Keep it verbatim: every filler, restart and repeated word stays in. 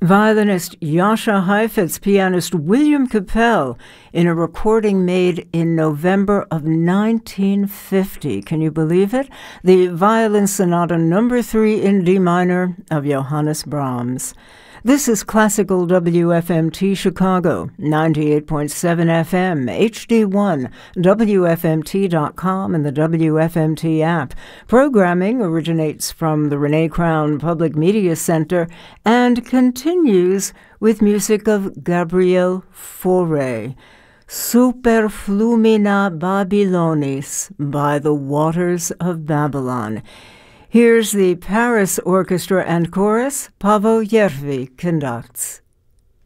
Violinist Jascha Heifetz, pianist William Capell, in a recording made in November of nineteen fifty. Can you believe it? The Violin Sonata Number three in D minor of Johannes Brahms. This is Classical W F M T Chicago, ninety-eight point seven F M, H D one, W F M T dot com, and the W F M T app. Programming originates from the Renee Crown Public Media Center and continues with music of Gabriel Fauré. Super Flumina Babylonis, by the waters of Babylon. Here's the Paris Orchestra and Chorus. Paavo Järvi conducts.